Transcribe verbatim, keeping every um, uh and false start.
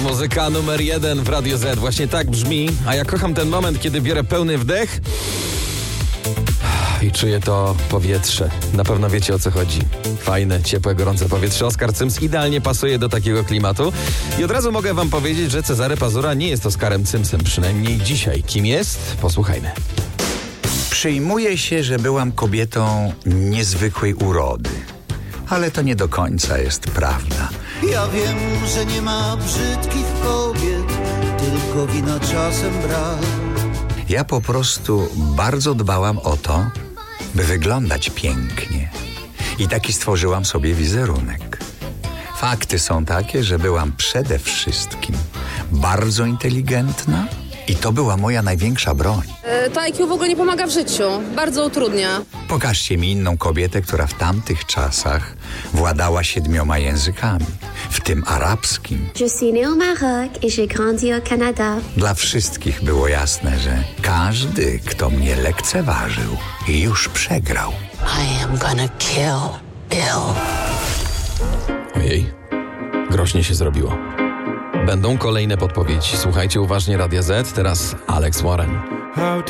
Muzyka numer jeden w Radio Z. Właśnie tak brzmi, a ja kocham ten moment, kiedy biorę pełny wdech i czuję to powietrze. Na pewno wiecie, o co chodzi. Fajne, ciepłe, gorące powietrze. Oskar Cyms idealnie pasuje do takiego klimatu. I od razu mogę wam powiedzieć, że Cezary Pazura nie jest Oskarem Cymsem, przynajmniej dzisiaj. Kim jest? Posłuchajmy. Przyjmuje się, że byłam kobietą niezwykłej urody. Ale to nie do końca jest prawda. Ja wiem, że nie ma brzydkich kobiet, tylko wina czasem brak. Ja po prostu bardzo dbałam o to, by wyglądać pięknie. I taki stworzyłam sobie wizerunek. Fakty są takie, że byłam przede wszystkim bardzo inteligentna i to była moja największa broń. E, to I Q w ogóle nie pomaga w życiu. Bardzo utrudnia. Pokażcie mi inną kobietę, która w tamtych czasach władała siedmioma językami, w tym arabskim. Je suis née au Maroc et j'ai grandi au Canada. Dla wszystkich było jasne, że każdy, kto mnie lekceważył, już przegrał. I am gonna kill Bill. Ojej, groźnie się zrobiło. Będą kolejne podpowiedzi. Słuchajcie uważnie Radia Z, teraz Alex Warren.